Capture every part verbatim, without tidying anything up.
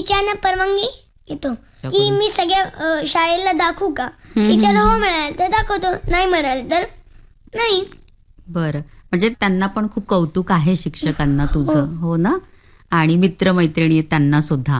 टीचरना परवानगी येतो की मी सगळ्या अ, शाळेला दाखवू का. टीचर हो म्हणाल तर दाखवतो, नाही म्हणाल तर नाही. बरं, म्हणजे त्यांना पण खूप कौतुक आहे शिक्षकांना तुझं. हो ना. आणि मित्रमैत्रिणी त्यांना सुद्धा.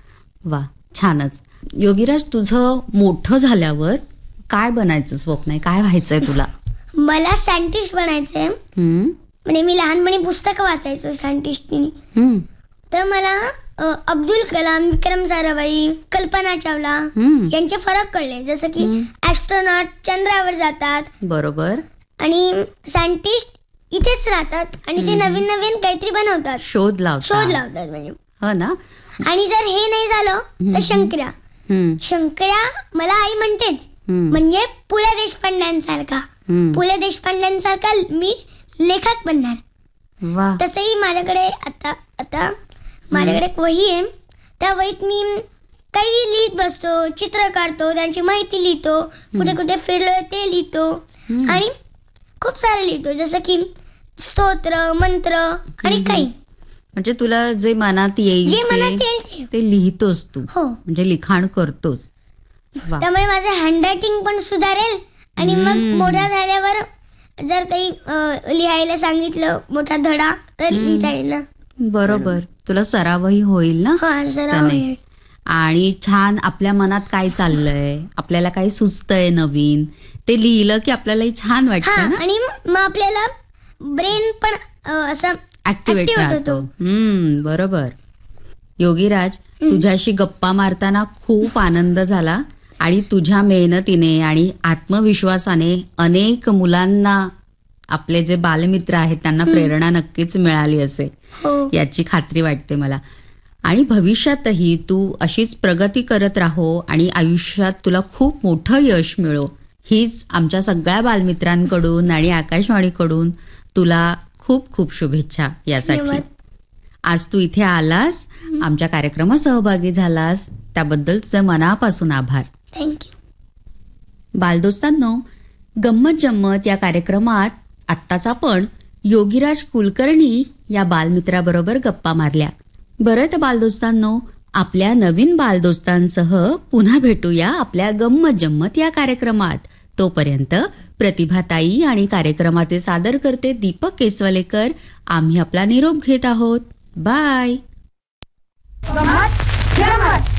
वा, छानच. योगीराज, तुझं मोठं झाल्यावर काय बनायचं स्वप्न आहे, काय व्हायचंय तुला? मला सायंटिस्ट बनायचंय. म्हणजे मी लहानपणी पुस्तकं वाचायचो सायंटिस्टनी. तर मला अ, अब्दुल कलाम, विक्रम साराभाई, कल्पना चावला यांचे फरक कळले. जसं की ॲस्ट्रोनॉट चंद्रावर जातात, बरोबर, आणि सायंटिस्ट इथेच राहतात आणि ते नवीन नवीन काहीतरी बनवतात, शोध लावतात शोध लावतात म्हणजे. हो ना. आणि जर हे नाही झालं तर शंकर्या शंकर्या मला आई म्हणतेच, म्हणजे पु ल देशपांड्यांसारखा पु ल देशपांड्यांसारखा मी लेखक बनणार. वा. तसंही माझ्याकडे आता आता माझ्याकडे एक वही आहे. त्या वहीत मी काही लिहित बसतो, चित्र काढतो, त्यांची माहिती लिहितो, कुठे कुठे फिरलोय ते लिहितो आणि खूप सारं लिहितो, जसं की स्तोत्र, मंत्र आणि काही. म्हणजे तुला जे मनात येईल जे मनात येईल ते लिहितोस तू. हो, म्हणजे लिखाण करतोस. त्यामुळे माझं हँडरायटिंग पण सुधारेल आणि मग मोठा झाल्यावर जर काही लिहायला सांगितलं मोठा धडा तर लिहिता येईल. बरोबर, तुला सरावही होईल ना. हा, सराव होईल. आणि छान आपल्या मनात काय चाललंय, आपल्याला काय सुचतंय नवीन, ते लिहिलं की आपल्यालाही छान वाटतं ना. आणि मग आपल्याला ब्रेन पण असं ऍक्टिव्हेट राहतो. हम्म, बरोबर. योगीराज, तुझ्याशी गप्पा मारताना खूप आनंद झाला आणि तुझ्या मेहनतीने आणि आत्मविश्वासाने अनेक मुलांना, आपले जे बालमित्र आहेत त्यांना प्रेरणा नक्कीच मिळाली असेल याची खात्री वाटते मला. आणि भविष्यातही तू अशीच प्रगती करत राहो आणि आयुष्यात तुला खूप मोठं यश मिळो, हीच आमच्या सगळ्या बालमित्रांकडून आणि आकाशवाणीकडून तुला खूप खूप शुभेच्छा यासाठी. आज तू इथे आलास, आमच्या कार्यक्रमात सहभागी झालास, त्याबद्दल तुझे मनापासून आभार. थँक्यू. बालदोस्तांनो, गंमत जम्मत या कार्यक्रमात आत्ताच आपण योगीराज कुलकर्णी या बालमित्राबरोबर गप्पा मारल्या. बरं तर बालदोस्तांनो, आपल्या नवीन बालदोस्तांसह पुन्हा भेटूया आपल्या गंमत जम्मत या कार्यक्रमात. तोपर्यंत प्रतिभाताई आणि कार्यक्रमाचे सादरकर्ते दीपक केसवलेकर आम्ही आपला निरोप घेत आहोत. बाय.